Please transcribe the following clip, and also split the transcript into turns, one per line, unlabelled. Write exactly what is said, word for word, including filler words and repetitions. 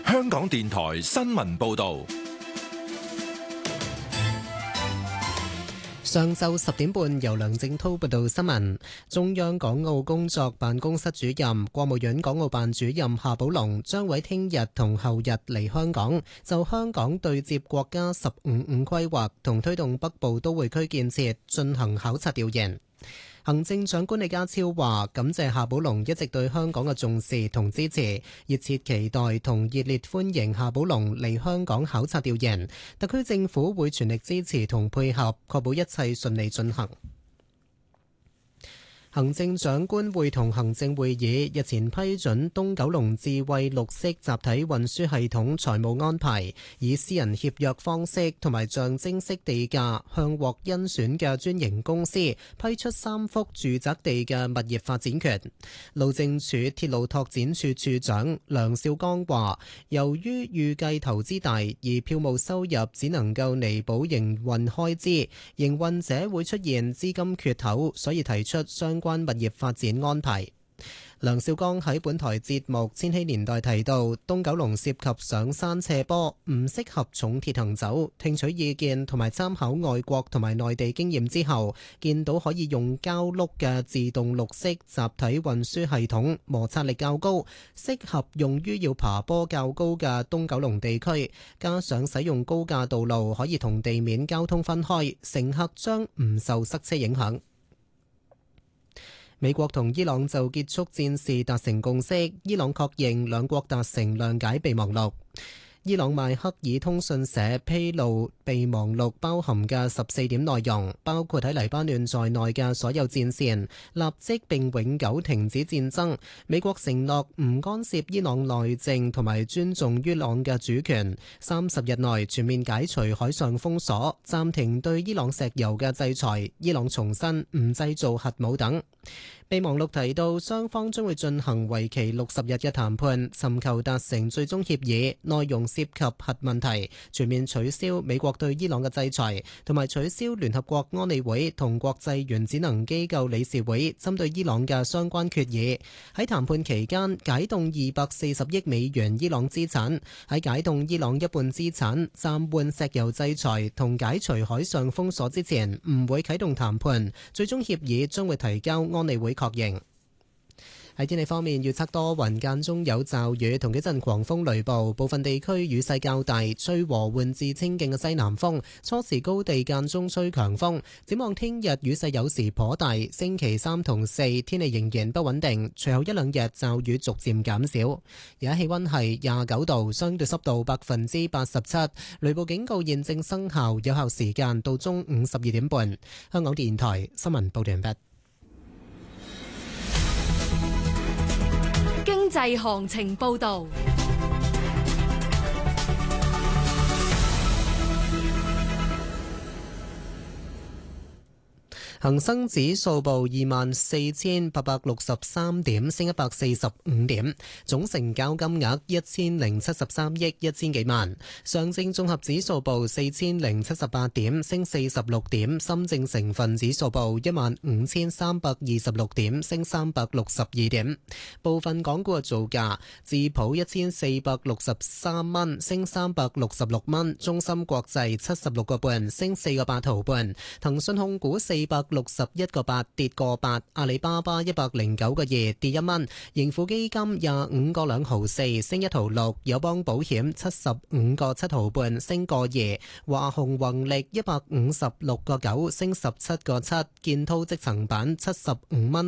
香港電台新聞報道。
上晝十點半，由梁正滔報道新聞。中央港澳工作辦公室主任、國務院港澳辦主任夏寶龍將會聽日同後日嚟香港，就香港對接國家十五五規劃同推動北部都會區建設進行考察調研。行政長官李家超話感謝夏寶龍一直對香港嘅重視同支持，熱切期待同熱烈歡迎夏寶龍嚟香港考察調研。特區政府會全力支持同配合，確保一切順利進行。行政長官會同行政會議日前批准東九龍智慧綠色集體運輸系統財務安排，以私人協約方式同埋象徵式地價向獲甄選嘅專營公司批出三幅住宅地嘅物業發展權。路政署鐵路拓展處處長梁兆剛話，由於預計投資大而票務收入只能夠彌補營運開支，營運者會出現資金缺口，所以提出相關物業發展安排。梁兆剛喺本台節目《千禧年代》提到，東九龍涉及上山斜坡，唔適合重鐵行走。聽取意見同埋參考外國同埋內地經驗之後，見到可以用膠轆嘅自動綠色集體運輸系統，摩擦力較高，適合用於要爬坡較高嘅東九龍地區。加上使用高架道路可以同地面交通分開，乘客將唔受塞車影響。美國同伊朗就結束戰事達成共識，伊朗確認兩國達成諒解備忘錄。伊朗邁克爾通訊社披露備忘錄包含嘅十四點內容，包括喺黎巴嫩在內嘅所有戰線立即並永久停止戰爭。美國承諾唔干涉伊朗內政同埋尊重伊朗嘅主權。三十日內全面解除海上封鎖，暫停對伊朗石油嘅制裁。伊朗重申唔製造核武等。備忘錄提到，雙方將會進行為期六十日嘅談判，尋求達成最終協議，內容涉及核問題、全面取消美國對伊朗嘅制裁，同埋取消聯合國安理會同國際原子能機構理事會針對伊朗嘅相關決議。喺談判期間，解凍二百四十億美元伊朗資產；喺解凍伊朗一半資產、暫緩石油制裁同解除海上封鎖之前，唔會啟動談判。最終協議將會提交安理會確認。喺天氣方面，預測多雲間中有驟雨同幾陣狂風雷暴，部分地區雨勢較大，吹和緩至清勁嘅西南風，初時高地間中吹強風。展望聽日雨勢有時頗大，星期三同四天氣仍然不穩定，隨後一兩日驟雨逐漸減少。而家氣溫係廿九度，相對濕度百分之八十七，雷暴警告現正生效，有效時間到中午十二點半。香港電台新聞報道完畢。
經濟行情報道。
恒生指數報二萬四千八百六十三點，升一百四十五點，總成交金額一千零七十三億一千幾萬。上證綜合指數報四千零七十八點，升四十六點。深證成分指數報一萬五千三百二十六點，升三百六十二點。部分港股嘅造價：智普一千四百六十三蚊，升三百六十六蚊；中芯國際七十六個半，升四個八毫半；騰訊控股四百六十一個八，跌個八；阿里巴巴一百零九個二，跌一蚊；盈富基金廿五個兩毫四，升一毫六；友邦保險七十五個七毫半，升個二；華虹宏力一百五十六個九，升十七個七；建滔積層板七十五蚊。